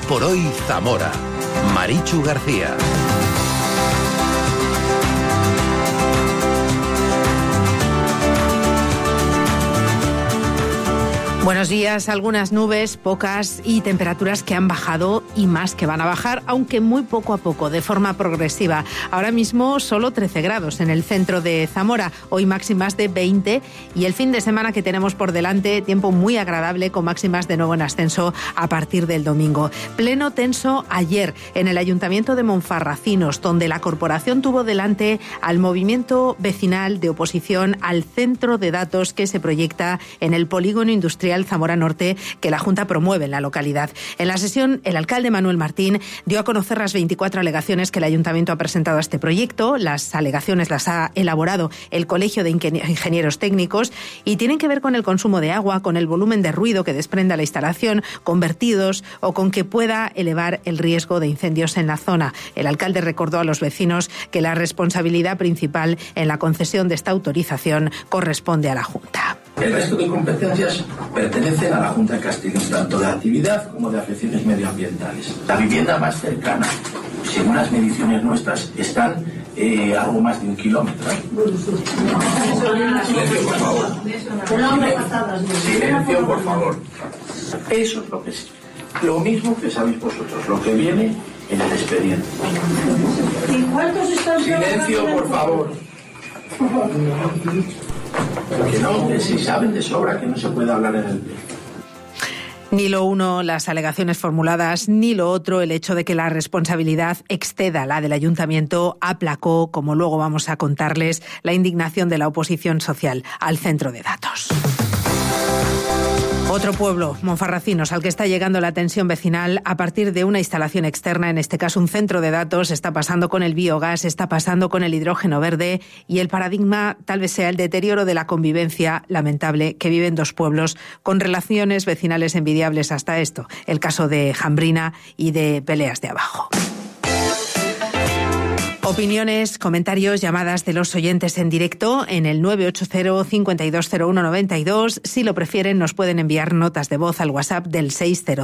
por Hoy Zamora. Marichu García. Buenos días, algunas nubes, pocas, y temperaturas que han bajado y más que van a bajar, aunque muy poco a poco, de forma progresiva. Ahora mismo solo 13 grados en el centro de Zamora, hoy máximas de 20, y el fin de semana que tenemos por delante, tiempo muy agradable con máximas de nuevo en ascenso a partir del domingo. Pleno tenso ayer en el Ayuntamiento de Monfarracinos, donde la corporación tuvo delante al movimiento vecinal de oposición al centro de datos que se proyecta en el polígono industrial Zamora Norte, que la Junta promueve en la localidad. En la sesión, el alcalde Manuel Martín dio a conocer las 24 alegaciones que el Ayuntamiento ha presentado a este proyecto. Las alegaciones las ha elaborado el Colegio de Ingenieros Técnicos y tienen que ver con el consumo de agua, con el volumen de ruido que desprenda la instalación, con vertidos o con que pueda elevar el riesgo de incendios en la zona. El alcalde recordó a los vecinos que la responsabilidad principal en la concesión de esta autorización corresponde a la Junta. El resto de competencias pertenecen a la Junta de Castilla, tanto de actividad como de afecciones medioambientales. La vivienda más cercana, según las mediciones nuestras, están algo más de 1 kilómetro. Silencio, por favor. Silencio, por favor. Eso es lo que es. Lo mismo que sabéis vosotros, lo que viene en el expediente. ¿Y cuántos están? Silencio, por favor. Que no, que si saben de sobra que no se puede hablar en el pleno. Ni lo uno, las alegaciones formuladas, ni lo otro, el hecho de que la responsabilidad exceda la del Ayuntamiento, aplacó, como luego vamos a contarles, la indignación de la oposición social al centro de datos. Otro pueblo, Monfarracinos, al que está llegando la tensión vecinal a partir de una instalación externa, en este caso un centro de datos. Está pasando con el biogás, está pasando con el hidrógeno verde, y el paradigma tal vez sea el deterioro de la convivencia lamentable que viven dos pueblos con relaciones vecinales envidiables hasta esto, el caso de Jambrina y de Peleas de Abajo. Opiniones, comentarios, llamadas de los oyentes en directo en el 980-520192. Si lo prefieren, nos pueden enviar notas de voz al WhatsApp del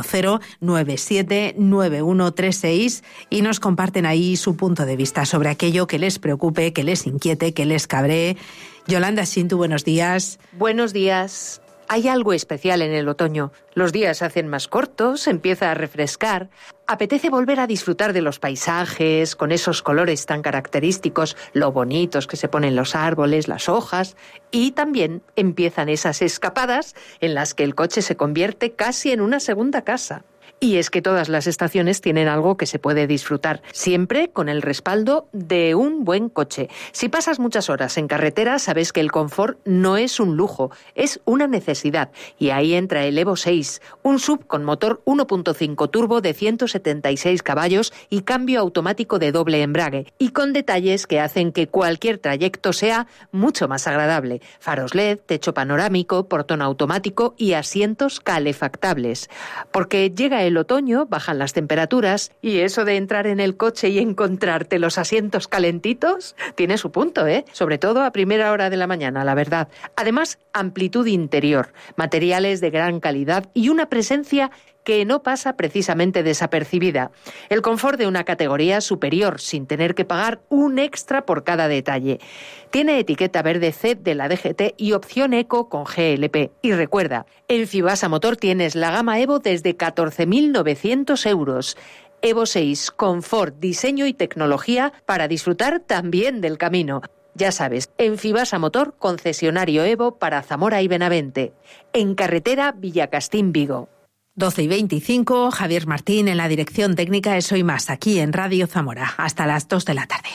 600-979136 y nos comparten ahí su punto de vista sobre aquello que les preocupe, que les inquiete, que les cabree. Yolanda Shintu, buenos días. Buenos días. Hay algo especial en el otoño. Los días se hacen más cortos, empieza a refrescar. Apetece volver a disfrutar de los paisajes, con esos colores tan característicos, lo bonitos que se ponen los árboles, las hojas. Y también empiezan esas escapadas en las que el coche se convierte casi en una segunda casa. Y es que todas las estaciones tienen algo que se puede disfrutar, siempre con el respaldo de un buen coche. Si pasas muchas horas en carretera, sabes que el confort no es un lujo, es una necesidad. Y ahí entra el Evo 6, un SUV con motor 1.5 turbo de 176 caballos y cambio automático de doble embrague, y con detalles que hacen que cualquier trayecto sea mucho más agradable. Faros LED, techo panorámico, portón automático y asientos calefactables. Porque llega el otoño, bajan las temperaturas, y eso de entrar en el coche y encontrarte los asientos calentitos tiene su punto, ¿eh? Sobre todo a primera hora de la mañana, la verdad. Además, amplitud interior, materiales de gran calidad y una presencia que no pasa precisamente desapercibida. El confort de una categoría superior, sin tener que pagar un extra por cada detalle. Tiene etiqueta verde C de la DGT y opción Eco con GLP. Y recuerda, en Fibasa Motor tienes la gama Evo desde 14.900 euros. Evo 6, confort, diseño y tecnología para disfrutar también del camino. Ya sabes, en Fibasa Motor, concesionario Evo para Zamora y Benavente. En carretera Villacastín-Vigo. 12:25, Javier Martín en la dirección técnica de Soy Más, aquí en Radio Zamora, hasta las 2 de la tarde.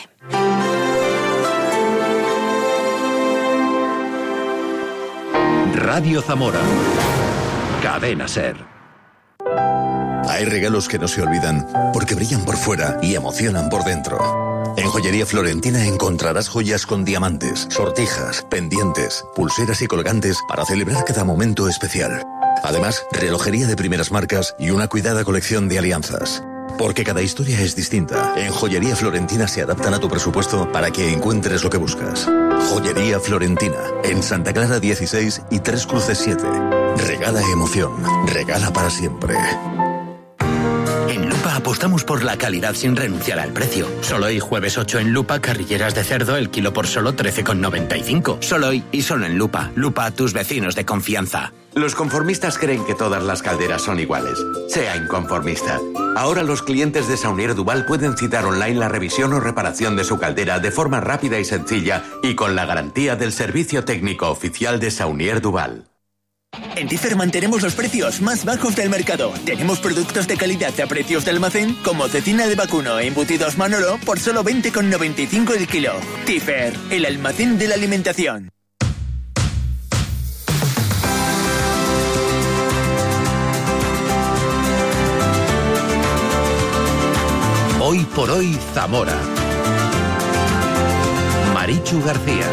Radio Zamora. Cadena SER. Hay regalos que no se olvidan porque brillan por fuera y emocionan por dentro. En Joyería Florentina encontrarás joyas con diamantes, sortijas, pendientes, pulseras y colgantes para celebrar cada momento especial. Además, relojería de primeras marcas y una cuidada colección de alianzas. Porque cada historia es distinta. En Joyería Florentina se adaptan a tu presupuesto para que encuentres lo que buscas. Joyería Florentina, en Santa Clara 16 y Tres Cruces 7. Regala emoción, regala para siempre. En apostamos por la calidad sin renunciar al precio. Solo hoy, jueves 8 en Lupa, carrilleras de cerdo, el kilo por solo 13,95. Solo hoy y solo en Lupa. Lupa, tus vecinos de confianza. Los conformistas creen que todas las calderas son iguales. Sea inconformista. Ahora los clientes de Saunier Duval pueden citar online la revisión o reparación de su caldera de forma rápida y sencilla y con la garantía del servicio técnico oficial de Saunier Duval. En Tifer mantenemos los precios más bajos del mercado. Tenemos productos de calidad a precios de almacén como cecina de vacuno e embutidos Manolo por solo 20,95 el kilo. Tifer, el almacén de la alimentación. Hoy por hoy, Zamora. Marichu García.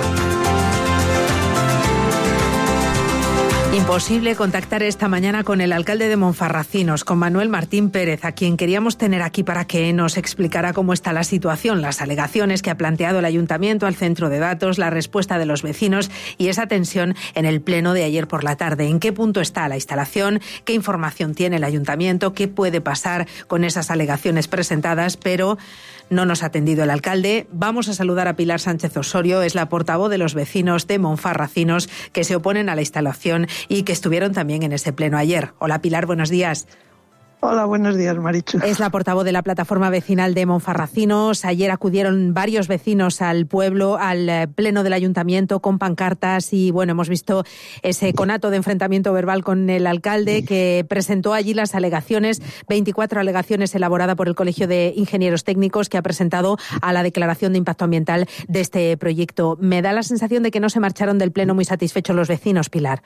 Imposible contactar esta mañana con el alcalde de Monfarracinos, con Manuel Martín Pérez, a quien queríamos tener aquí para que nos explicara cómo está la situación, las alegaciones que ha planteado el ayuntamiento al centro de datos, la respuesta de los vecinos y esa tensión en el pleno de ayer por la tarde. ¿En qué punto está la instalación? ¿Qué información tiene el ayuntamiento? ¿Qué puede pasar con esas alegaciones presentadas? Pero no nos ha atendido el alcalde. Vamos a saludar a Pilar Sánchez Osorio, es la portavoz de los vecinos de Monfarracinos que se oponen a la instalación y que estuvieron también en ese pleno ayer. Hola Pilar, buenos días. Hola, buenos días, Marichu. Es la portavoz de la plataforma vecinal de Monfarracinos. Ayer acudieron varios vecinos al pueblo, al pleno del ayuntamiento con pancartas y, bueno, hemos visto ese conato de enfrentamiento verbal con el alcalde que presentó allí las alegaciones, 24 alegaciones elaboradas por el Colegio de Ingenieros Técnicos que ha presentado a la declaración de impacto ambiental de este proyecto. Me da la sensación de que no se marcharon del pleno muy satisfechos los vecinos, Pilar.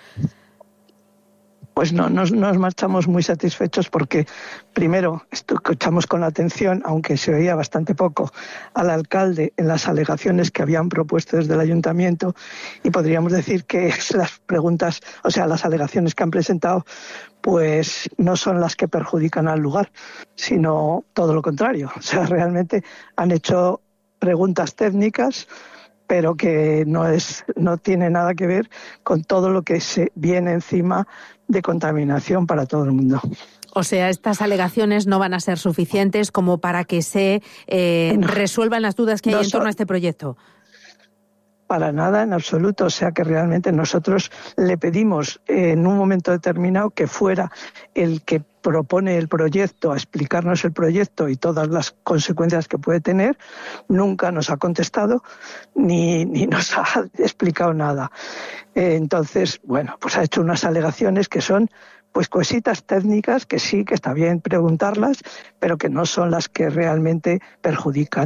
Pues no, nos marchamos muy satisfechos porque, primero, escuchamos con atención, aunque se oía bastante poco, al alcalde en las alegaciones que habían propuesto desde el ayuntamiento y podríamos decir que las preguntas, o sea, las alegaciones que han presentado, pues no son las que perjudican al lugar, sino todo lo contrario. O sea, realmente han hecho preguntas técnicas, pero que no tiene nada que ver con todo lo que se viene encima de contaminación para todo el mundo. O sea, estas alegaciones no van a ser suficientes como para que se resuelvan las dudas que hay en torno a este proyecto. Para nada, en absoluto. O sea que realmente nosotros le pedimos en un momento determinado que fuera el que propone el proyecto a explicarnos el proyecto y todas las consecuencias que puede tener. Nunca nos ha contestado ni nos ha explicado nada. Entonces, bueno, pues ha hecho unas alegaciones que son pues cositas técnicas que sí, que está bien preguntarlas, pero que no son las que realmente perjudican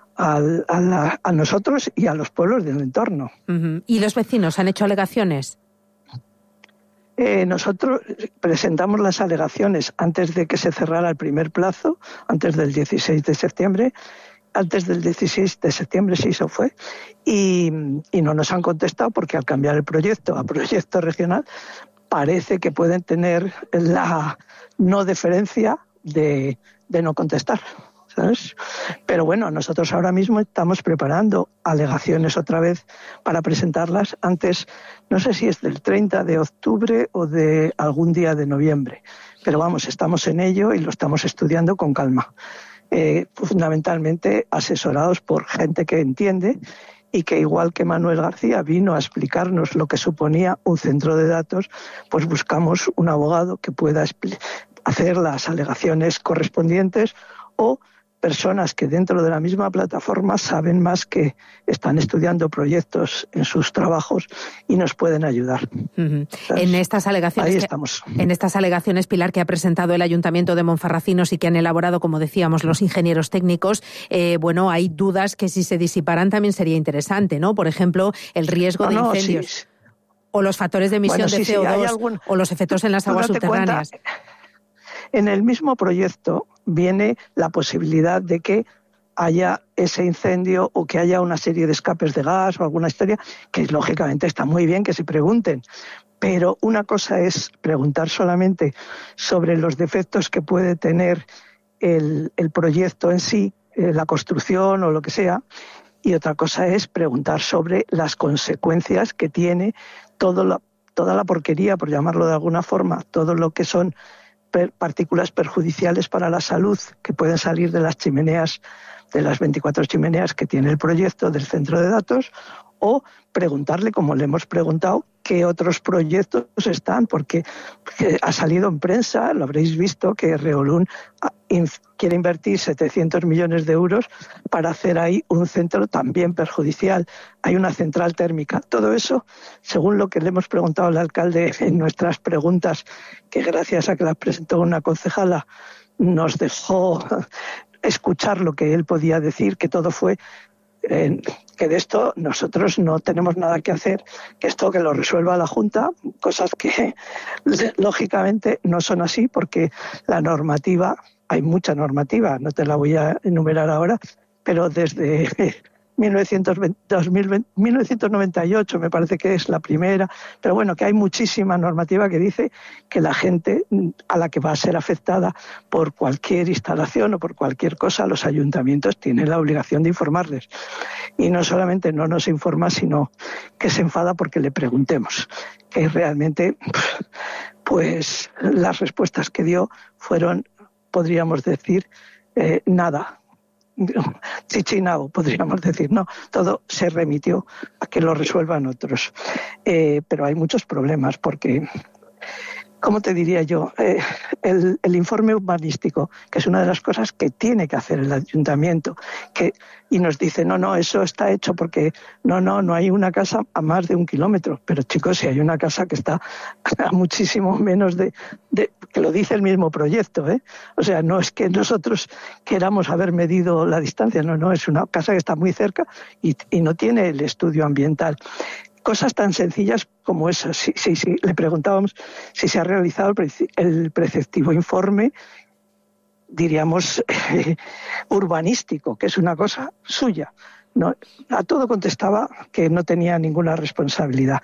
a nosotros y a los pueblos del entorno. Uh-huh. ¿Y los vecinos han hecho alegaciones? Nosotros presentamos las alegaciones antes de que se cerrara el primer plazo, antes del 16 de septiembre. Antes del 16 de septiembre sí, eso fue. Y no nos han contestado porque al cambiar el proyecto a proyecto regional parece que pueden tener la no deferencia de no contestar, ¿sabes? Pero bueno, nosotros ahora mismo estamos preparando alegaciones otra vez para presentarlas antes, no sé si es del 30 de octubre o de algún día de noviembre. Pero vamos, estamos en ello y lo estamos estudiando con calma. Fundamentalmente asesorados por gente que entiende y que, igual que Manuel García vino a explicarnos lo que suponía un centro de datos, pues buscamos un abogado que pueda hacer las alegaciones correspondientes o personas que dentro de la misma plataforma saben más, que están estudiando proyectos en sus trabajos y nos pueden ayudar. Uh-huh. En estas alegaciones, ahí estamos. En estas alegaciones, Pilar, que ha presentado el Ayuntamiento de Monfarracinos y que han elaborado, como decíamos, los ingenieros técnicos, bueno, hay dudas que si se disiparan también sería interesante, ¿no? Por ejemplo, el riesgo de incendios. Sí. O los factores de emisión de CO2 o los efectos en las aguas subterráneas. En el mismo proyecto viene la posibilidad de que haya ese incendio o que haya una serie de escapes de gas o alguna historia, que lógicamente está muy bien que se pregunten. Pero una cosa es preguntar solamente sobre los defectos que puede tener el proyecto en sí, la construcción o lo que sea, y otra cosa es preguntar sobre las consecuencias que tiene toda la porquería, por llamarlo de alguna forma, todo lo que son partículas perjudiciales para la salud que pueden salir de las chimeneas, de las 24 chimeneas que tiene el proyecto del centro de datos, o preguntarle, como le hemos preguntado, qué otros proyectos están, porque ha salido en prensa, lo habréis visto, que Reolún quiere invertir 700 millones de euros para hacer ahí un centro también perjudicial. Hay una central térmica. Todo eso, según lo que le hemos preguntado al alcalde en nuestras preguntas, que gracias a que las presentó una concejala, nos dejó escuchar lo que él podía decir, que todo fue que de esto nosotros no tenemos nada que hacer, que esto que lo resuelva la Junta, cosas que lógicamente no son así, porque la normativa, hay mucha normativa, no te la voy a enumerar ahora, pero desde 1998 me parece que es la primera, pero bueno, que hay muchísima normativa que dice que la gente a la que va a ser afectada por cualquier instalación o por cualquier cosa, los ayuntamientos tienen la obligación de informarles. Y no solamente no nos informa, sino que se enfada porque le preguntemos, que realmente pues las respuestas que dio fueron, podríamos decir, nada. Chichinabo, podríamos decir, no, todo se remitió a que lo resuelvan otros. Pero hay muchos problemas porque, ¿cómo te diría yo? El informe urbanístico, que es una de las cosas que tiene que hacer el ayuntamiento, y nos dice, no, eso está hecho porque no hay una casa a más de 1 kilómetro. Pero chicos, si hay una casa que está a muchísimo menos de que lo dice el mismo proyecto, ¿eh? O sea, no es que nosotros queramos haber medido la distancia, no, es una casa que está muy cerca y no tiene el estudio ambiental. Cosas tan sencillas como esas. Sí, le preguntábamos si se ha realizado el preceptivo informe, diríamos, urbanístico, que es una cosa suya. No, a todo contestaba que no tenía ninguna responsabilidad.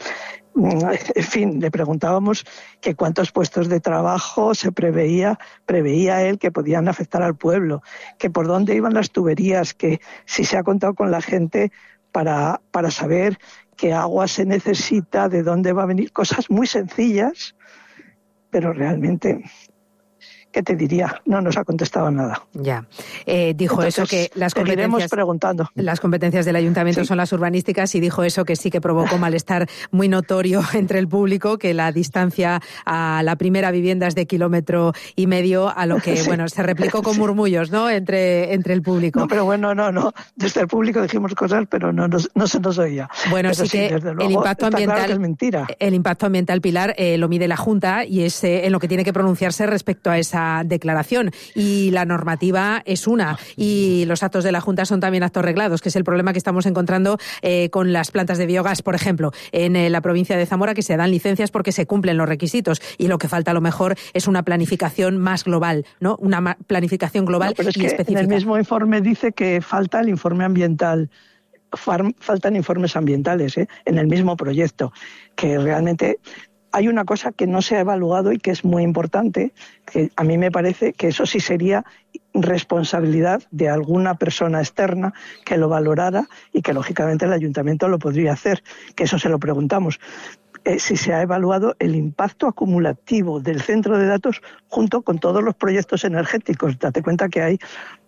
En fin, le preguntábamos que cuántos puestos de trabajo preveía él que podían afectar al pueblo, que por dónde iban las tuberías, que si se ha contado con la gente para saber qué agua se necesita, de dónde va a venir, cosas muy sencillas, pero realmente, ¿qué te diría? No nos ha contestado nada. Ya. Dijo entonces, eso, que las competencias del ayuntamiento son las urbanísticas, y dijo eso, que sí que provocó malestar muy notorio entre el público, que la distancia a la primera vivienda es de 1,5 kilómetros, a lo que, bueno, se replicó con murmullos, ¿no?, entre el público. No, pero bueno, no. Desde el público dijimos cosas, pero no se nos oía. Bueno, pero sí que desde luego, el impacto ambiental, claro que es mentira. El impacto ambiental, Pilar, lo mide la Junta, y es en lo que tiene que pronunciarse respecto a esa declaración, y la normativa es una, y los actos de la Junta son también actos reglados, que es el problema que estamos encontrando con las plantas de biogás, por ejemplo, en la provincia de Zamora, que se dan licencias porque se cumplen los requisitos, y lo que falta a lo mejor es una planificación más global, ¿no? Una planificación global pero es y que específica. En el mismo informe dice que falta el informe ambiental, faltan informes ambientales, en el mismo proyecto, que realmente hay una cosa que no se ha evaluado y que es muy importante, que a mí me parece que eso sí sería responsabilidad de alguna persona externa que lo valorara, y que lógicamente el ayuntamiento lo podría hacer, que eso se lo preguntamos. Si se ha evaluado el impacto acumulativo del centro de datos junto con todos los proyectos energéticos. Date cuenta que hay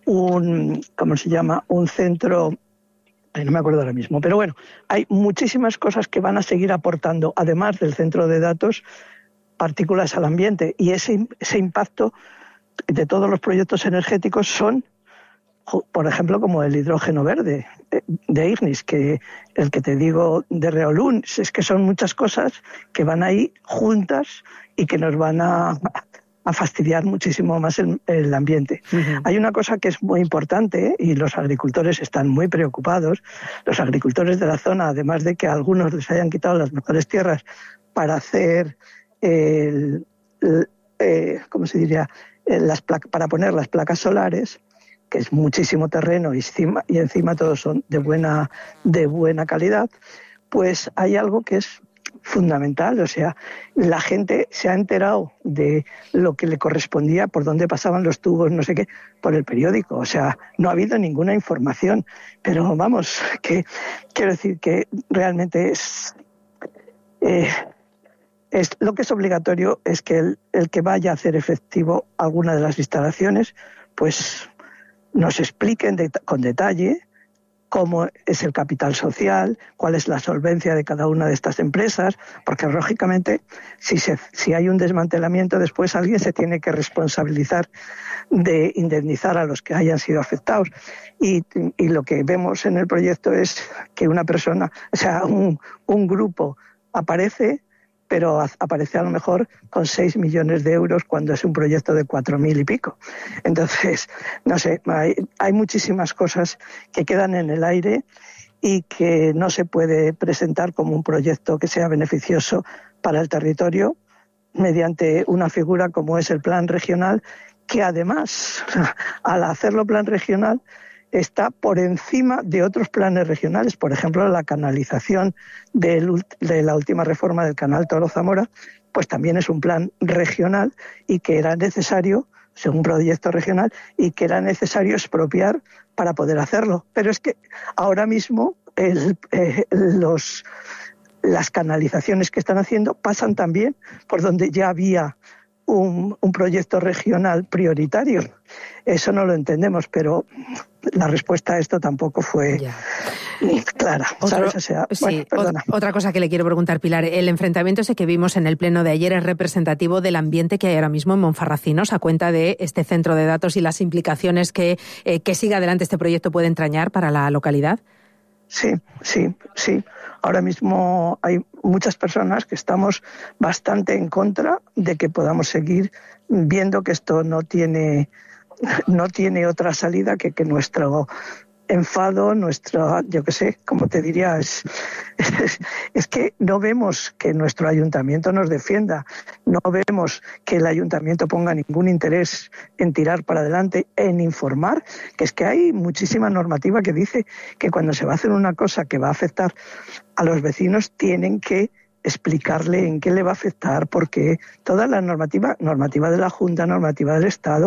un centro, no me acuerdo ahora mismo, pero bueno, hay muchísimas cosas que van a seguir aportando, además del centro de datos, partículas al ambiente, y ese impacto de todos los proyectos energéticos son, por ejemplo, como el hidrógeno verde de Ignis, que el que te digo de Reolún, es que son muchas cosas que van ahí juntas y que nos van a fastidiar muchísimo más el ambiente. Uh-huh. Hay una cosa que es muy importante, y los agricultores están muy preocupados. Los agricultores de la zona, además de que a algunos les hayan quitado las mejores tierras para hacer para poner las placas solares, que es muchísimo terreno y encima todos son de buena calidad, pues hay algo que es fundamental. O sea, la gente se ha enterado de lo que le correspondía, por dónde pasaban los tubos, no sé qué, por el periódico. O sea, no ha habido ninguna información. Pero vamos, que quiero decir que realmente Lo que es obligatorio es que el que vaya a hacer efectivo alguna de las instalaciones, pues nos expliquen con detalle cómo es el capital social, cuál es la solvencia de cada una de estas empresas, porque lógicamente si hay un desmantelamiento después alguien se tiene que responsabilizar de indemnizar a los que hayan sido afectados. Y lo que vemos en el proyecto es que una persona, o sea, un grupo aparece, pero aparece a lo mejor con 6 millones de euros cuando es un proyecto de 4.000 y pico. Entonces, no sé, hay muchísimas cosas que quedan en el aire y que no se puede presentar como un proyecto que sea beneficioso para el territorio mediante una figura como es el plan regional, que además, al hacerlo plan regional, está por encima de otros planes regionales. Por ejemplo, la canalización de la última reforma del canal Toro-Zamora, pues también es un plan regional y que era necesario, según proyecto regional, y que era necesario expropiar para poder hacerlo. Pero es que ahora mismo las canalizaciones que están haciendo pasan también por donde ya había un proyecto regional prioritario. Eso no lo entendemos, pero la respuesta a esto tampoco fue clara. ¿Sabes? O sea, sí, bueno, otra cosa que le quiero preguntar, Pilar. El enfrentamiento ese que vimos en el pleno de ayer es representativo del ambiente que hay ahora mismo en Monfarracinos a cuenta de este centro de datos y las implicaciones que siga adelante este proyecto puede entrañar para la localidad. Sí. Ahora mismo hay muchas personas que estamos bastante en contra de que podamos seguir viendo que esto no tiene otra salida que nuestro enfado, yo qué sé, como te diría, es que no vemos que nuestro ayuntamiento nos defienda, no vemos que el ayuntamiento ponga ningún interés en tirar para adelante, en informar, que es que hay muchísima normativa que dice que cuando se va a hacer una cosa que va a afectar a los vecinos tienen que explicarle en qué le va a afectar, porque toda la normativa de la Junta, normativa del Estado,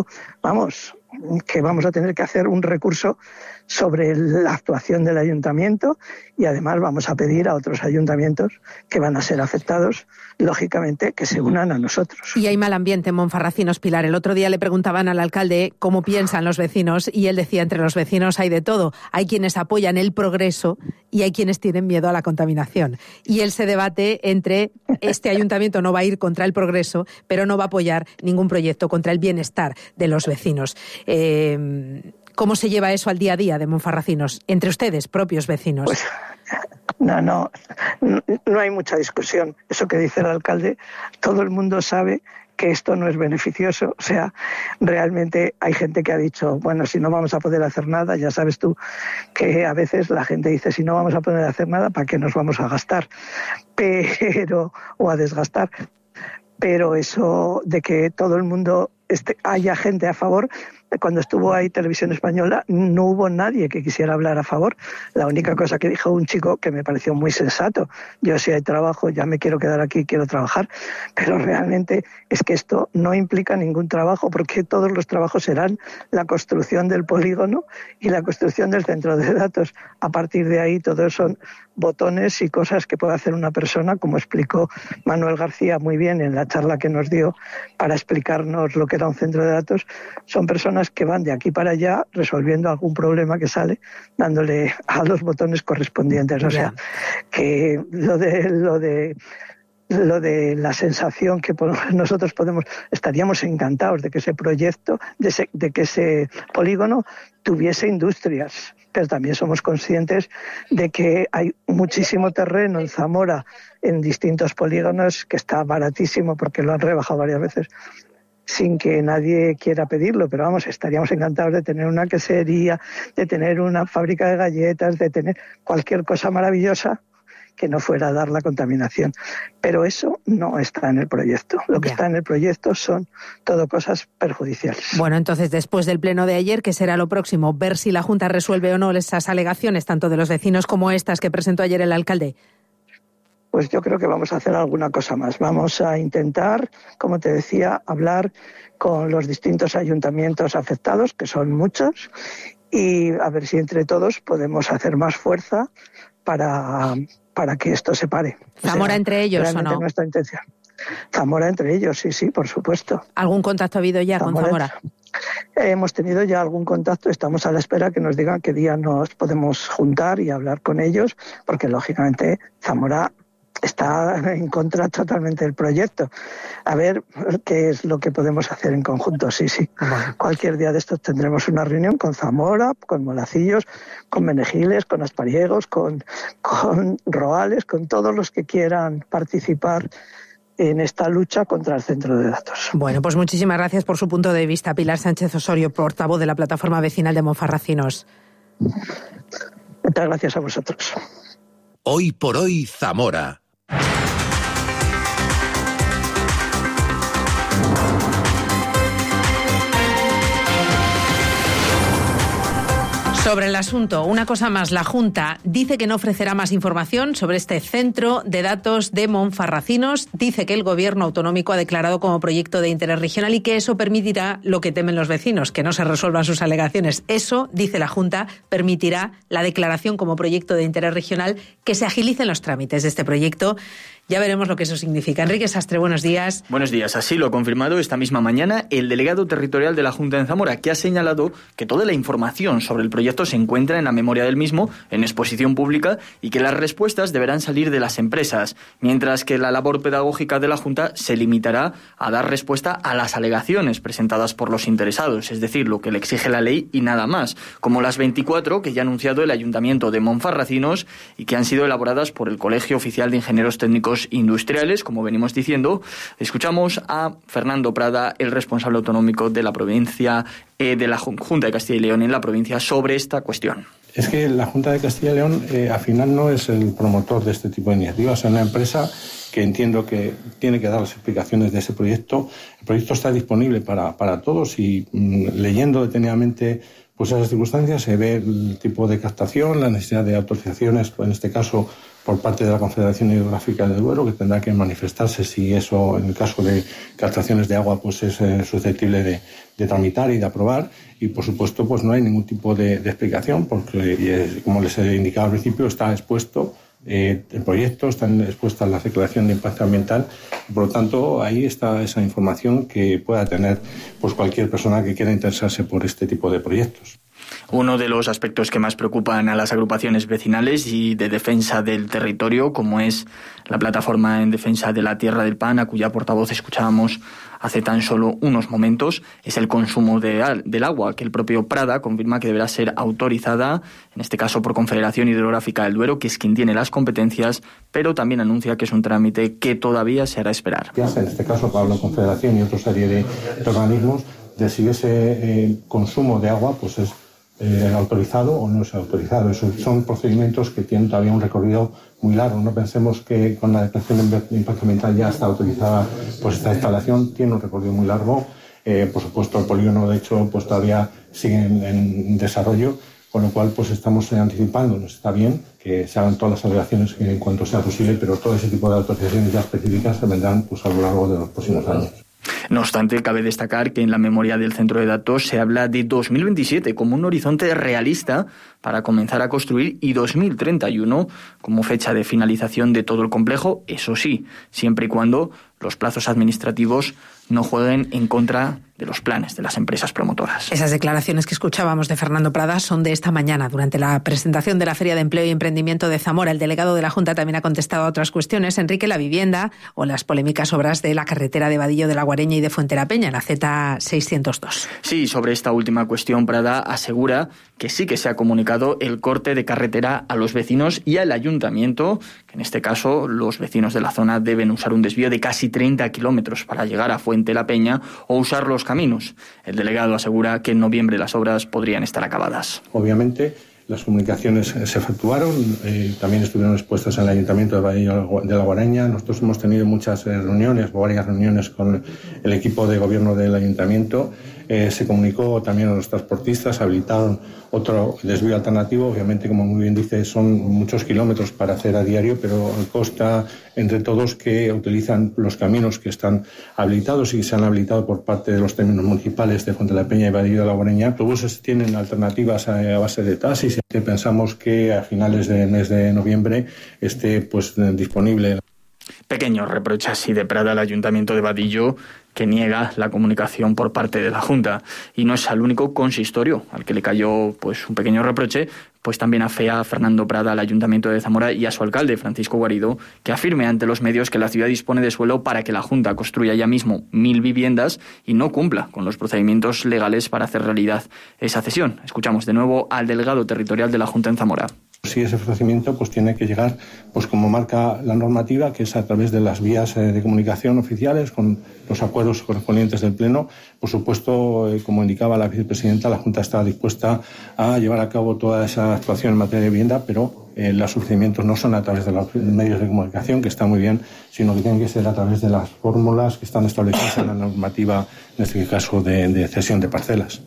que vamos a tener que hacer un recurso sobre la actuación del ayuntamiento y además vamos a pedir a otros ayuntamientos que van a ser afectados, lógicamente, que se unan a nosotros. Y hay mal ambiente en Monfarracinos, Pilar. El otro día le preguntaban al alcalde cómo piensan los vecinos y él decía, entre los vecinos hay de todo. Hay quienes apoyan el progreso y hay quienes tienen miedo a la contaminación. Y él se debate entre este ayuntamiento no va a ir contra el progreso, pero no va a apoyar ningún proyecto contra el bienestar de los vecinos. ¿Cómo se lleva eso al día a día de Monfarracinos, entre ustedes, propios vecinos? Pues, no hay mucha discusión. Eso que dice el alcalde, todo el mundo sabe que esto no es beneficioso. O sea, realmente hay gente que ha dicho, bueno, si no vamos a poder hacer nada, ya sabes tú que a veces la gente dice, si no vamos a poder hacer nada, ¿para qué nos vamos a gastar? O a desgastar. Pero eso de que todo el mundo haya gente a favor, cuando estuvo ahí Televisión Española no hubo nadie que quisiera hablar a favor. La única cosa que dijo un chico que me pareció muy sensato, yo si hay trabajo ya me quiero quedar aquí, quiero trabajar, pero realmente es que esto no implica ningún trabajo porque todos los trabajos serán la construcción del polígono y la construcción del centro de datos. A partir de ahí todos son botones y cosas que puede hacer una persona, como explicó Manuel García muy bien en la charla que nos dio para explicarnos lo que era un centro de datos. Son personas que van de aquí para allá resolviendo algún problema que sale, dándole a los botones correspondientes. O sea, que lo de la sensación que nosotros estaríamos encantados de que ese proyecto, de que ese polígono tuviese industrias, pero también somos conscientes de que hay muchísimo terreno en Zamora, en distintos polígonos, que está baratísimo porque lo han rebajado varias veces, sin que nadie quiera pedirlo, pero estaríamos encantados de tener una quesería, de tener una fábrica de galletas, de tener cualquier cosa maravillosa que no fuera a dar la contaminación. Pero eso no está en el proyecto. Lo que está en el proyecto son todo cosas perjudiciales. Bueno, entonces, después del pleno de ayer, ¿qué será lo próximo? ¿Ver si la Junta resuelve o no esas alegaciones, tanto de los vecinos como estas que presentó ayer el alcalde? Pues yo creo que vamos a hacer alguna cosa más. Vamos a intentar, como te decía, hablar con los distintos ayuntamientos afectados, que son muchos, y a ver si entre todos podemos hacer más fuerza para que esto se pare. ¿Zamora entre ellos o no? Nuestra intención. Zamora entre ellos, sí, por supuesto. ¿Algún contacto ha habido ya con Zamora? Hemos tenido ya algún contacto, estamos a la espera que nos digan qué día nos podemos juntar y hablar con ellos, porque lógicamente Zamora está en contra totalmente del proyecto. A ver qué es lo que podemos hacer en conjunto, sí. Cualquier día de estos tendremos una reunión con Zamora, con Molacillos, con Menegiles, con Aspariegos, con Roales, con todos los que quieran participar en esta lucha contra el centro de datos. Bueno, pues muchísimas gracias por su punto de vista. Pilar Sánchez Osorio, portavoz de la plataforma vecinal de Monfarracinos. Muchas gracias a vosotros. Hoy por hoy, Zamora. Sobre el asunto, una cosa más, la Junta dice que no ofrecerá más información sobre este centro de datos de Monfarracinos. Dice que el Gobierno autonómico ha declarado como proyecto de interés regional y que eso permitirá lo que temen los vecinos, que no se resuelvan sus alegaciones. Eso, dice la Junta, permitirá la declaración como proyecto de interés regional, que se agilicen los trámites de este proyecto. Ya veremos lo que eso significa. Enrique Sastre, buenos días. Buenos días. Así lo ha confirmado esta misma mañana el delegado territorial de la Junta en Zamora, que ha señalado que toda la información sobre el proyecto se encuentra en la memoria del mismo, en exposición pública, y que las respuestas deberán salir de las empresas, mientras que la labor pedagógica de la Junta se limitará a dar respuesta a las alegaciones presentadas por los interesados, es decir, lo que le exige la ley y nada más, como las 24 que ya ha anunciado el Ayuntamiento de Monfarracinos y que han sido elaboradas por el Colegio Oficial de Ingenieros Técnicos Industriales, como venimos diciendo. Escuchamos a Fernando Prada, el responsable autonómico de la provincia, de la Junta de Castilla y León en la provincia, sobre esta cuestión. Es que la Junta de Castilla y León al final no es el promotor de este tipo de iniciativas, es una empresa que entiendo que tiene que dar las explicaciones de ese proyecto. El proyecto está disponible para todos y leyendo detenidamente pues esas circunstancias se ve el tipo de captación, la necesidad de autorizaciones, en este caso por parte de la Confederación Hidrográfica del Duero, que tendrá que manifestarse si eso, en el caso de captaciones de agua, pues es susceptible de tramitar y de aprobar. Y, por supuesto, pues no hay ningún tipo de explicación, porque, como les he indicado al principio, está expuesto el proyecto, están expuestas las declaraciones de impacto ambiental. Por lo tanto, ahí está esa información que pueda tener pues cualquier persona que quiera interesarse por este tipo de proyectos. Uno de los aspectos que más preocupan a las agrupaciones vecinales y de defensa del territorio, como es la plataforma en defensa de la Tierra del Pan, a cuya portavoz escuchábamos hace tan solo unos momentos, es el consumo del agua, que el propio Prada confirma que deberá ser autorizada, en este caso por Confederación Hidrográfica del Duero, que es quien tiene las competencias, pero también anuncia que es un trámite que todavía se hará esperar. En este caso, para la Confederación y otra serie de organismos, de si ese consumo de agua pues es autorizado o no es autorizado. Son procedimientos que tienen todavía un recorrido muy largo. No pensemos que con la declaración de impacto ambiental ya está autorizada pues esta instalación, tiene un recorrido muy largo. Por supuesto, el polígono de hecho pues todavía sigue en desarrollo, con lo cual pues estamos anticipándonos. Está bien que se hagan todas las alegaciones en cuanto sea posible, pero todo ese tipo de autorizaciones ya específicas se vendrán pues a lo largo de los próximos años. No obstante, cabe destacar que en la memoria del centro de datos se habla de 2027 como un horizonte realista para comenzar a construir y 2031 como fecha de finalización de todo el complejo, eso sí, siempre y cuando los plazos administrativos no jueguen en contra de los planes de las empresas promotoras. Esas declaraciones que escuchábamos de Fernando Prada son de esta mañana, durante la presentación de la Feria de Empleo y Emprendimiento de Zamora. El delegado de la Junta también ha contestado a otras cuestiones, Enrique, la vivienda o las polémicas obras de la carretera de Vadillo de la Guareña y de Fuentelapeña, la Z602. Sí, sobre esta última cuestión, Prada asegura que sí que se ha comunicado el corte de carretera a los vecinos y al ayuntamiento, que en este caso los vecinos de la zona deben usar un desvío de casi 30 kilómetros para llegar a Fuentelapeña o usar los caminos. El delegado asegura que en noviembre las obras podrían estar acabadas. Obviamente, las comunicaciones se efectuaron, también estuvieron expuestas en el Ayuntamiento de Vadillo de la Guareña. Nosotros hemos tenido muchas reuniones, varias reuniones con el equipo de gobierno del Ayuntamiento. Se comunicó también a los transportistas, habilitaron otro desvío alternativo. Obviamente, como muy bien dice, son muchos kilómetros para hacer a diario, pero consta entre todos que utilizan los caminos que están habilitados y que se han habilitado por parte de los términos municipales de Fuentelapeña y Vadillo de la Guareña. Los autobuses tienen alternativas a base de taxis y pensamos que a finales del mes de noviembre esté pues disponible. Pequeños reproches así de Prada al Ayuntamiento de Vadillo, que niega la comunicación por parte de la Junta. Y no es el único consistorio al que le cayó pues un pequeño reproche, pues también afea a Fernando Prada al Ayuntamiento de Zamora y a su alcalde, Francisco Guarido, que afirme ante los medios que la ciudad dispone de suelo para que la Junta construya ya mismo 1.000 viviendas y no cumpla con los procedimientos legales para hacer realidad esa cesión. Escuchamos de nuevo al delegado territorial de la Junta en Zamora. Sí, ese ofrecimiento pues tiene que llegar, pues como marca la normativa, que es a través de las vías de comunicación oficiales, con los acuerdos correspondientes del Pleno. Por supuesto, como indicaba la vicepresidenta, la Junta está dispuesta a llevar a cabo toda esa actuación en materia de vivienda, pero los ofrecimientos no son a través de los medios de comunicación, que está muy bien, sino que tienen que ser a través de las fórmulas que están establecidas en la normativa, en este caso de cesión de parcelas.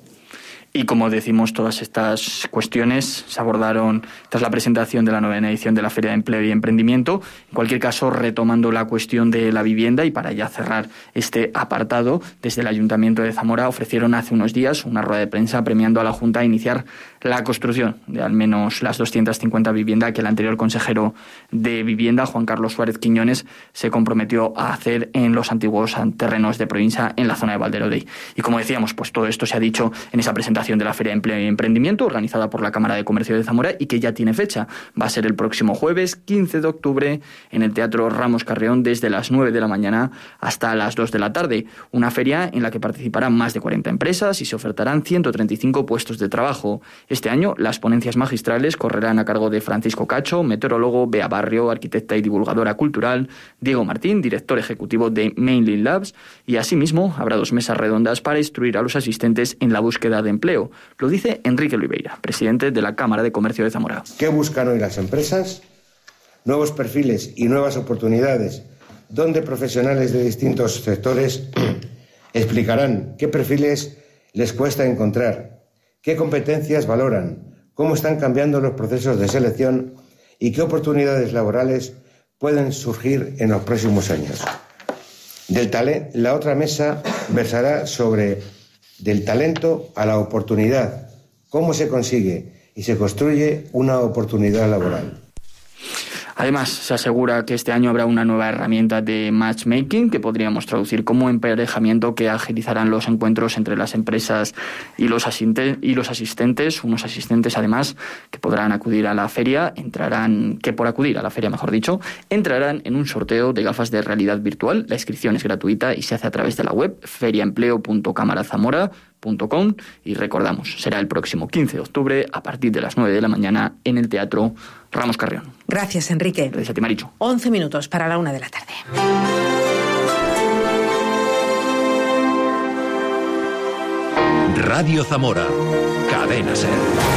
Y como decimos, todas estas cuestiones se abordaron tras la presentación de la 9ª edición de la Feria de Empleo y Emprendimiento. En cualquier caso, retomando la cuestión de la vivienda, y para ya cerrar este apartado, desde el Ayuntamiento de Zamora ofrecieron hace unos días una rueda de prensa premiando a la Junta a iniciar la construcción de al menos las 250 viviendas que el anterior consejero de Vivienda, Juan Carlos Suárez Quiñones, se comprometió a hacer en los antiguos terrenos de provincia en la zona de Valderodey. Y como decíamos, pues todo esto se ha dicho en esa presentación de la Feria de Empleo y Emprendimiento organizada por la Cámara de Comercio de Zamora y que ya tiene fecha. Va a ser el próximo jueves 15 de octubre en el Teatro Ramos Carrión desde las 9 de la mañana hasta las 2 de la tarde. Una feria en la que participarán más de 40 empresas y se ofertarán 135 puestos de trabajo. Este año las ponencias magistrales correrán a cargo de Francisco Cacho, meteorólogo, Bea Barrio, arquitecta y divulgadora cultural, Diego Martín, director ejecutivo de Mainline Labs, y asimismo habrá 2 mesas redondas para instruir a los asistentes en la búsqueda de empleo. Lo dice Enrique Oliveira, presidente de la Cámara de Comercio de Zamora. ¿Qué buscan hoy las empresas? Nuevos perfiles y nuevas oportunidades, donde profesionales de distintos sectores explicarán qué perfiles les cuesta encontrar, qué competencias valoran, cómo están cambiando los procesos de selección y qué oportunidades laborales pueden surgir en los próximos años. La otra mesa versará sobre del talento a la oportunidad, cómo se consigue y se construye una oportunidad laboral. Además, se asegura que este año habrá una nueva herramienta de matchmaking que podríamos traducir como emparejamiento, que agilizarán los encuentros entre las empresas y los asistentes, unos asistentes además que podrán acudir a la feria, entrarán en un sorteo de gafas de realidad virtual. La inscripción es gratuita y se hace a través de la web feriaempleo.camarazamora.com y recordamos, será el próximo 15 de octubre a partir de las 9 de la mañana en el Teatro Ramos Carrión. Gracias, Enrique. Gracias a ti, Marichu. 11 minutos para la 1 de la tarde. Radio Zamora, Cadena SER.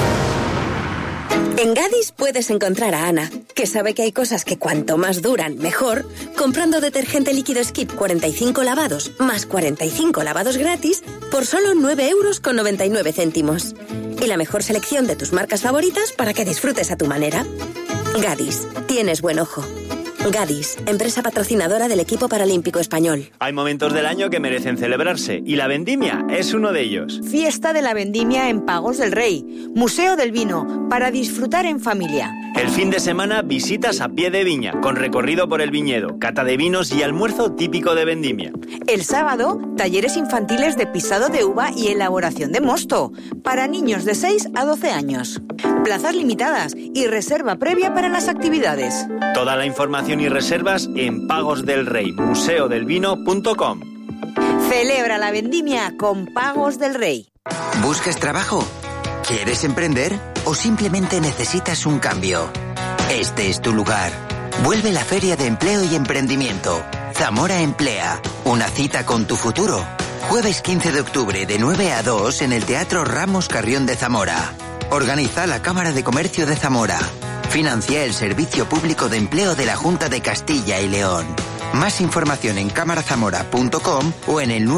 En Gadis puedes encontrar a Ana, que sabe que hay cosas que cuanto más duran, mejor, comprando detergente líquido Skip 45 lavados más 45 lavados gratis por solo 9,99 €. Y la mejor selección de tus marcas favoritas para que disfrutes a tu manera. Gadis, tienes buen ojo. Gadis, empresa patrocinadora del equipo paralímpico español. Hay momentos del año que merecen celebrarse y la vendimia es uno de ellos. Fiesta de la vendimia en Pagos del Rey, Museo del Vino, para disfrutar en familia. El fin de semana visitas a pie de viña, con recorrido por el viñedo, cata de vinos y almuerzo típico de vendimia. El sábado, talleres infantiles de pisado de uva y elaboración de mosto, para niños de 6 a 12 años. Plazas limitadas y reserva previa para las actividades. Toda la información y reservas en Pagos del Rey, museodelvino.com. Celebra la vendimia con Pagos del Rey. ¿Buscas trabajo? ¿Quieres emprender? ¿O simplemente necesitas un cambio? Este es tu lugar. Vuelve la Feria de Empleo y Emprendimiento. Zamora Emplea. Una cita con tu futuro. Jueves 15 de octubre de 9 a 2 en el Teatro Ramos Carrión de Zamora. Organiza la Cámara de Comercio de Zamora. Financia el Servicio Público de Empleo de la Junta de Castilla y León. Más información en camarazamora.com o en el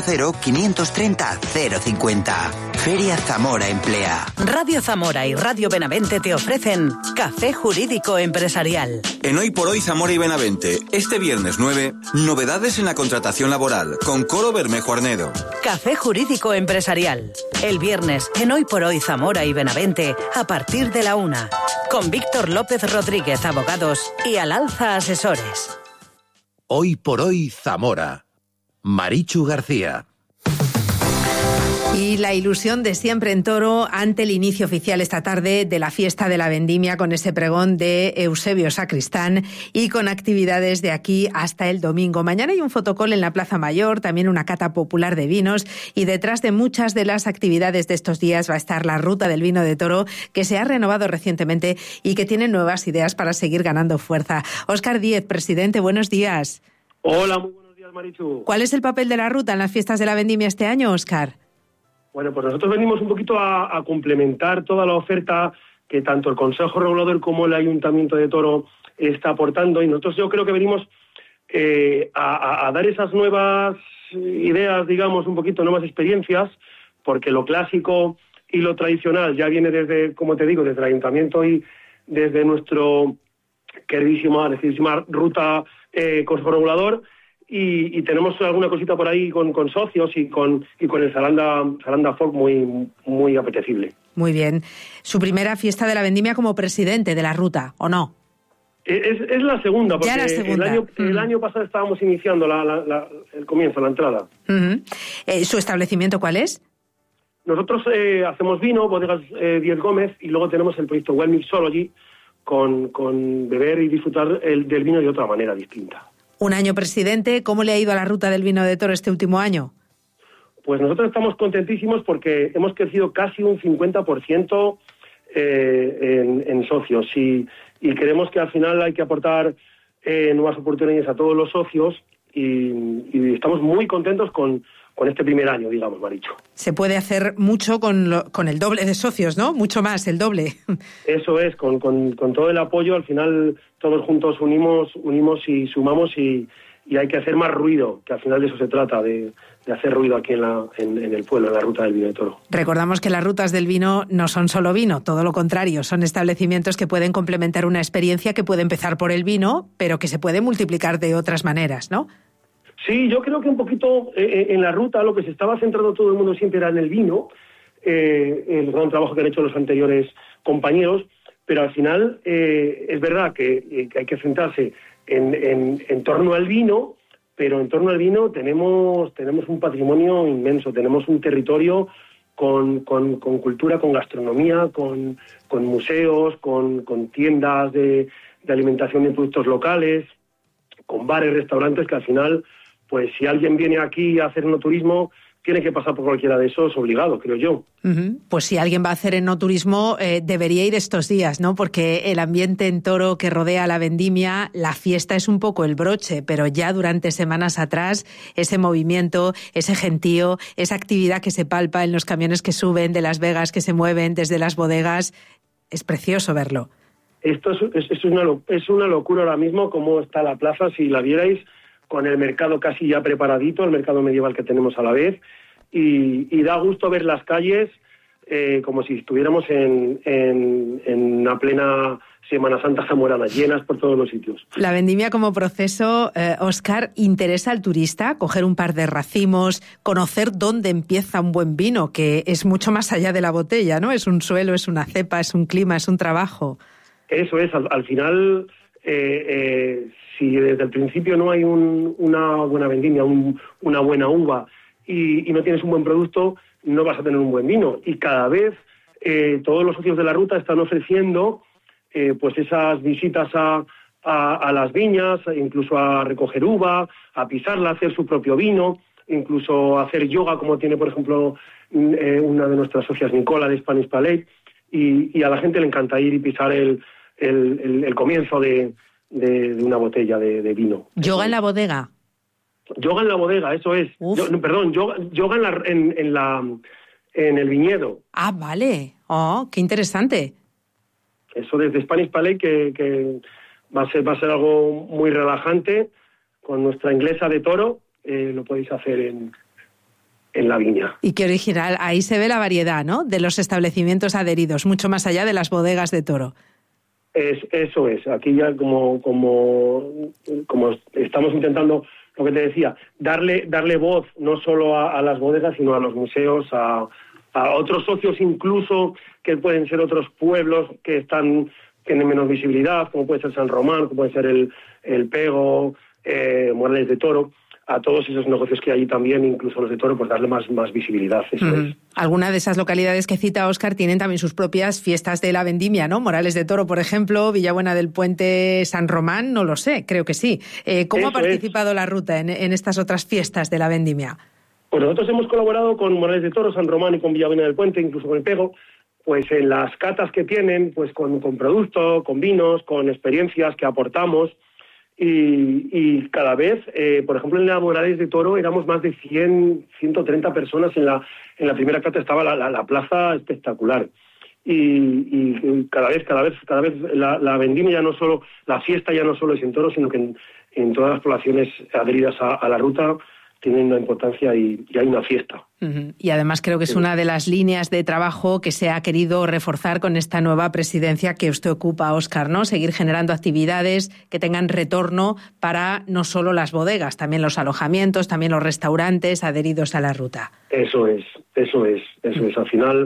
980-530-050. Feria Zamora Emplea. Radio Zamora y Radio Benavente te ofrecen Café Jurídico Empresarial. En Hoy por Hoy Zamora y Benavente, este viernes 9, novedades en la contratación laboral con Coro Bermejo Arnedo. Café Jurídico Empresarial. El viernes en Hoy por Hoy Zamora y Benavente a partir de la 1. Con Víctor López Rodríguez, Abogados, y Al Alza Asesores. Hoy por hoy Zamora. Marichu García. Y la ilusión de siempre en Toro ante el inicio oficial esta tarde de la fiesta de la vendimia con ese pregón de Eusebio Sacristán y con actividades de aquí hasta el domingo. Mañana hay un fotocall en la Plaza Mayor, también una cata popular de vinos y detrás de muchas de las actividades de estos días va a estar la Ruta del Vino de Toro, que se ha renovado recientemente y que tiene nuevas ideas para seguir ganando fuerza. Óscar Díez, presidente, buenos días. Hola, muy buenos días, Marichu. ¿Cuál es el papel de la Ruta en las fiestas de la vendimia este año, Óscar? Bueno, pues nosotros venimos un poquito a complementar toda la oferta que tanto el Consejo Regulador como el Ayuntamiento de Toro está aportando, y nosotros yo creo que venimos a dar esas nuevas ideas, digamos, un poquito nuevas experiencias, porque lo clásico y lo tradicional ya viene desde, como te digo, desde el Ayuntamiento y desde nuestro queridísima Ruta Consejo Regulador. Y tenemos alguna cosita por ahí con socios y con el Saranda Folk muy apetecible. Muy bien. ¿Su primera fiesta de la vendimia como presidente de la Ruta, o no? Es la segunda, porque la segunda. El año pasado estábamos iniciando el comienzo, la entrada. ¿Su establecimiento cuál es? Nosotros hacemos vino, bodegas Díez Gómez, y luego tenemos el proyecto Well Mixology con beber y disfrutar del vino de otra manera distinta. Un año presidente, ¿cómo le ha ido a la Ruta del Vino de Toro este último año? Pues nosotros estamos contentísimos porque hemos crecido casi un 50% en socios y creemos que al final hay que aportar nuevas oportunidades a todos los socios y estamos muy contentos con este primer año, digamos, Marichu. Se puede hacer mucho con el doble de socios, ¿no? Mucho más, el doble. Eso es, con todo el apoyo, al final todos juntos unimos y sumamos y hay que hacer más ruido, que al final de eso se trata, de hacer ruido aquí en el pueblo, en la Ruta del Vino de Toro. Recordamos que las rutas del vino no son solo vino, todo lo contrario, son establecimientos que pueden complementar una experiencia que puede empezar por el vino, pero que se puede multiplicar de otras maneras, ¿no? Sí, yo creo que un poquito en la ruta lo que se estaba centrando todo el mundo siempre era en el vino, el gran trabajo que han hecho los anteriores compañeros, pero al final es verdad que hay que centrarse en torno al vino, pero en torno al vino tenemos un patrimonio inmenso, tenemos un territorio con cultura, con gastronomía, con museos, con tiendas de alimentación de productos locales, con bares, restaurantes que al final, pues si alguien viene aquí a hacer enoturismo, tiene que pasar por cualquiera de esos obligado, creo yo. Pues si alguien va a hacer enoturismo, debería ir estos días, ¿no? Porque el ambiente en Toro que rodea la vendimia, la fiesta es un poco el broche, pero ya durante semanas atrás, ese movimiento, ese gentío, esa actividad que se palpa en los camiones que suben de Las Vegas, que se mueven desde las bodegas, es precioso verlo. Esto es una locura ahora mismo, cómo está la plaza, si la vierais, con el mercado casi ya preparadito, el mercado medieval que tenemos a la vez, y da gusto ver las calles como si estuviéramos en una plena Semana Santa zamorana, llenas por todos los sitios. La vendimia como proceso, Óscar, interesa al turista coger un par de racimos, conocer dónde empieza un buen vino, que es mucho más allá de la botella, ¿no? Es un suelo, es una cepa, es un clima, es un trabajo. Eso es, al final, si desde el principio no hay una buena vendimia, una buena uva y no tienes un buen producto, no vas a tener un buen vino. Y cada vez todos los socios de la ruta están ofreciendo pues esas visitas a las viñas, incluso a recoger uva, a pisarla, a hacer su propio vino, incluso a hacer yoga, como tiene, por ejemplo, una de nuestras socias, Nicola, de Spanish Palais, y a la gente le encanta ir y pisar el comienzo de una botella de vino. ¿Yoga en la bodega? Yoga en la bodega, eso es. Yoga en el viñedo. Ah, vale. Oh, qué interesante. Eso desde Spanish Palais, que va a ser algo muy relajante. Con nuestra inglesa de Toro, lo podéis hacer en la viña. Y qué original. Ahí se ve la variedad, ¿no?, de los establecimientos adheridos, mucho más allá de las bodegas de Toro. Eso es. Aquí ya como estamos intentando, lo que te decía, darle voz no solo a las bodegas, sino a los museos, a otros socios incluso, que pueden ser otros pueblos que tienen menos visibilidad, como puede ser San Román, como puede ser el Pego, Morales de Toro, a todos esos negocios que hay allí también, incluso los de Toro, pues darle más visibilidad, eso es. Algunas de esas localidades que cita Óscar tienen también sus propias fiestas de la vendimia, ¿no? Morales de Toro, por ejemplo, Villabuena del Puente, San Román, no lo sé, creo que sí. ¿Cómo ha participado la ruta en estas otras fiestas de la vendimia? Pues nosotros hemos colaborado con Morales de Toro, San Román y con Villabuena del Puente, incluso con el Pego, pues en las catas que tienen, pues con producto, con vinos, con experiencias que aportamos. Y cada vez, por ejemplo, en la Morales de Toro éramos más de 130 personas. En la primera cata estaba la plaza espectacular. Y cada vez la vendimia ya no solo, la fiesta ya no solo es en Toro, sino que en todas las poblaciones adheridas a la ruta tienen una importancia y hay una fiesta. Y además creo que es una de las líneas de trabajo que se ha querido reforzar con esta nueva presidencia que usted ocupa, Óscar, ¿no? Seguir generando actividades que tengan retorno para no solo las bodegas, también los alojamientos, también los restaurantes adheridos a la ruta. Eso es. Al final